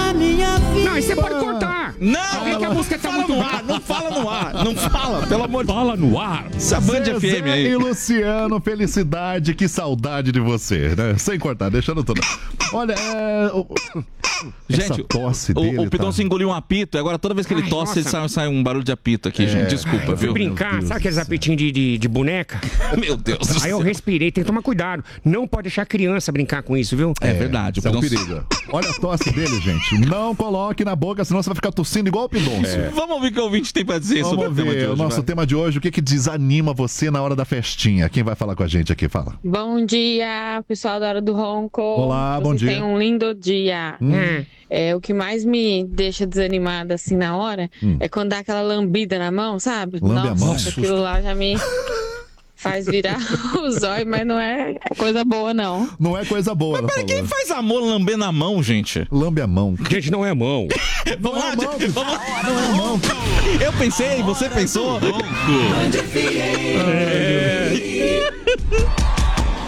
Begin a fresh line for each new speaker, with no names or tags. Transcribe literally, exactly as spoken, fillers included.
a minha vida.
Não, isso você pode cortar.
Não,
é que a música tá
fala
muito
no ar, não fala no ar, não fala, pelo amor de Deus.
Fala no ar.
Essa Band F M aí.
E Luciano, felicidade, que saudade de você, né? Sem cortar, deixando tudo. Olha, é... o-
Gente,
essa tosse
o,
dele,
o Pidoncio
tá?
engoliu um apito e agora toda vez que ele
Ai,
tosse, ele
nossa.
sai, sai um barulho de apito aqui, gente. Desculpa,
Fui
viu?
brincar,
Deus
sabe aqueles
do céu.
apitinhos de, de, de boneca?
Meu Deus do
Aí eu
céu.
respirei, tem que tomar cuidado. Não pode deixar criança brincar com isso, viu?
É verdade. O
Isso é um
Pidoncio...
perigo. Olha a tosse dele, gente. Não coloque na boca, senão você vai ficar tossindo igual o Pidoncio.
Vamos ouvir o que o ouvinte tem pra dizer sobre o
Vamos
tema de
ver,
hoje.
o nosso
vai.
tema de hoje, o que que desanima você na hora da festinha? Quem vai falar com a gente aqui? Fala.
Bom dia, pessoal da Hora do Ronco.
Olá, bom
Vocês
dia.
tenham um lindo dia.
Hum.
É, o que mais me deixa desanimada assim na hora
Hum.
é quando dá aquela lambida na mão, sabe?
Lambe a mão?
Nossa, aquilo lá já me faz virar o zóio, mas não é coisa boa, não.
Não é coisa boa, ela
Peraí, quem
falou.
faz amor lambendo a mão, gente?
Lambe a mão.
Gente, não é mão.
Vamos lá,
mão,
gente, vamos... Eu pensei, você pensou?